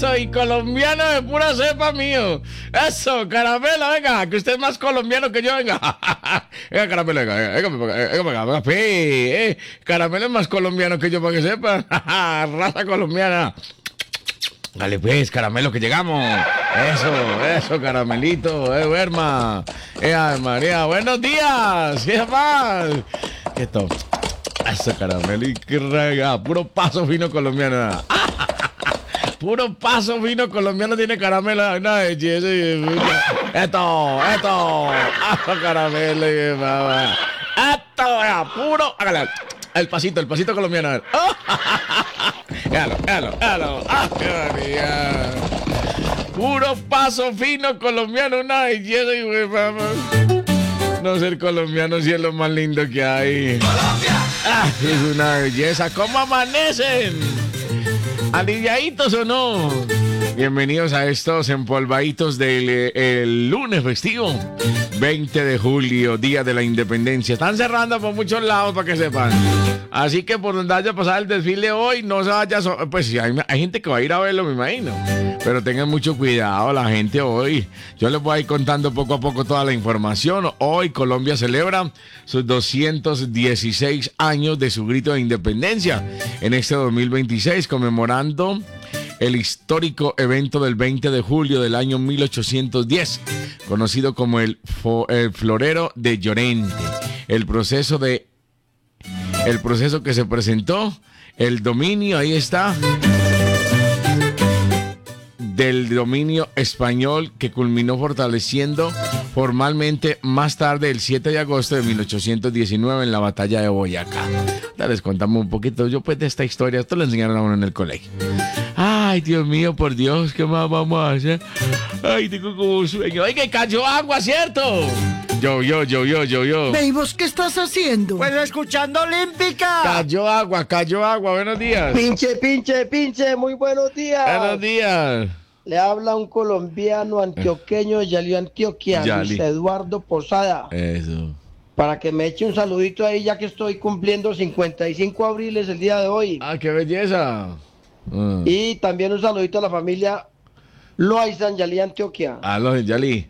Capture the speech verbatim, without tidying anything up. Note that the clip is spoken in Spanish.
Eso, y colombiano de pura cepa mío. Eso, Caramelo, venga, que usted es más colombiano que yo, venga. Venga, Caramelo, venga, venga, venga, venga, venga, venga, sí, eh. Caramelo es más colombiano que yo, para que sepa. Raza colombiana. Dale pues, Caramelo, que llegamos. Eso, eso, Caramelito, eh, Berma. Eh, ay, María, buenos días. ¿Qué más? ¿Qué todo? Eso, Caramelo, y qué rega. Puro paso fino colombiano. Puro paso fino colombiano tiene Caramelo. No, esto, esto. Ah, Caramelo. Esto, puro. Hágale. El pasito, el pasito colombiano. A ver. Oh, Hágalo, hágalo, hágalo. Ah, qué María. Puro paso fino colombiano. Una belleza, y güey, vamos. No ser colombiano sí es lo más lindo que hay. ¡Colombia! Ah, es una belleza. ¿Cómo amanecen? ¿Aliviaditos o no? Bienvenidos a estos empolvaditos del eh, el lunes festivo, veinte de julio, Día de la Independencia. Están cerrando por muchos lados para que sepan. Así que por donde haya pasado el desfile hoy, no se vaya. So pues sí, hay, hay gente que va a ir a verlo, me imagino. Pero tengan mucho cuidado, la gente hoy. Yo les voy a ir contando poco a poco toda la información. Hoy Colombia celebra sus doscientos dieciséis años de su grito de independencia en este dos mil veintiséis, conmemorando el histórico evento del veinte de julio del año mil ochocientos diez, conocido como el, el Florero de Llorente. El proceso de el proceso que se presentó, el dominio, ahí está, del dominio español, que culminó fortaleciendo formalmente más tarde, el siete de agosto de mil ochocientos diecinueve, en la batalla de Boyacá. Ya les contamos un poquito yo pues de esta historia. Esto lo enseñaron a uno en el colegio. Ay, Dios mío, por Dios, ¿qué más vamos a hacer? Ay, tengo como un sueño. ¡Ay, que cayó agua, cierto! Llovió, llovió, llovió. ¿Y vos qué estás haciendo? Pues escuchando Olímpica. Cayó agua, cayó agua. Buenos días. Pinche, pinche, pinche, muy buenos días. Buenos días. Le habla un colombiano antioqueño de Yali, Antioquia, Yali. Luis Eduardo Posada. Eso. Para que me eche un saludito ahí, ya que estoy cumpliendo cincuenta y cinco abriles el día de hoy. Ah, qué belleza. Uh. Y también un saludito a la familia Loaiza en Yali, Antioquia. A los de Yali.